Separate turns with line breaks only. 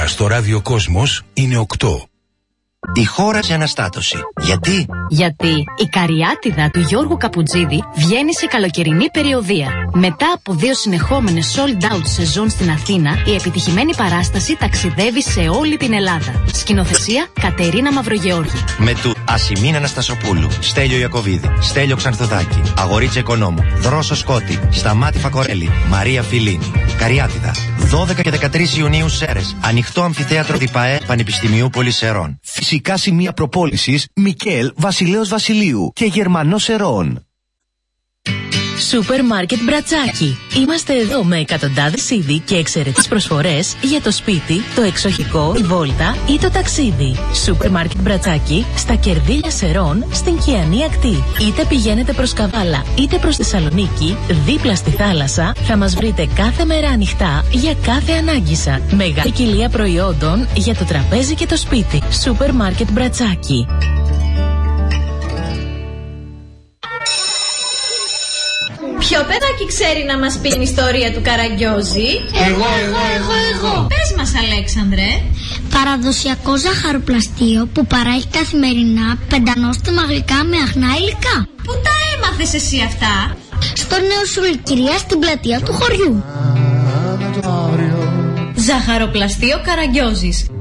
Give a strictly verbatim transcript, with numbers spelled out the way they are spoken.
ώρα στο Ράδιο Κόσμος είναι οκτώ.
Η χώρα σε αναστάτωση. Γιατί?
Γιατί η Καριάτιδα του Γιώργου Καπουτζίδη βγαίνει σε καλοκαιρινή περιοδεία. Μετά από δύο συνεχόμενες sold out σεζόν στην Αθήνα, η επιτυχημένη παράσταση ταξιδεύει σε όλη την Ελλάδα. Σκηνοθεσία Κατερίνα Μαυρογεώργη.
Με του Ασημίνα Αναστασοπούλου, Στέλιο Ιακωβίδη, Στέλιο Ξανθοδάκη, Αγορίτσε Οικονόμου, Δρόσο Σκότη, Σταμάτη Φακορέλη, Μαρία Φιλίνη. Καριάτιδα. δώδεκα και δεκατρείς Ιουνίου Σέρες. Ανοιχτό αμφιθέατρο ΔΙΠΑΕ Πανεπιστημίου Πολυσερών.
Φυσικά σημεία προπόλησης Μικέλ Βασιλέος Βασιλείου και Γερμανός Ερών.
Σούπερ Μάρκετ Μπρατσάκι. Είμαστε εδώ με εκατοντάδες είδη και εξαιρετικές προσφορές για το σπίτι, το εξοχικό, η βόλτα ή το ταξίδι. Σούπερ Μάρκετ Μπρατσάκι στα Κερδίλια Σερών στην Κιανή Ακτή. Είτε πηγαίνετε προς Καβάλα είτε προς Θεσσαλονίκη, δίπλα στη θάλασσα, θα μας βρείτε κάθε μέρα ανοιχτά για κάθε ανάγκη σας. Μεγάλη ποικιλία προϊόντων για το τραπέζι και το σπίτι. Σούπερ Μάρκετ Μπρατσάκι.
Ποιο παιδάκι ξέρει να μας πει την ιστορία του Καραγκιόζη?
Εγώ, εγώ, εγώ, εγώ.
Πες μας, Αλέξανδρε.
Παραδοσιακό ζαχαροπλαστείο που παράγει καθημερινά πεντανόστιμα γλυκά με αχνά υλικά.
Πού τα έμαθες εσύ αυτά?
Στο Νέο Σουλκυρία στην πλατεία του χωριού.
Ζαχαροπλαστείο Καραγκιόζης.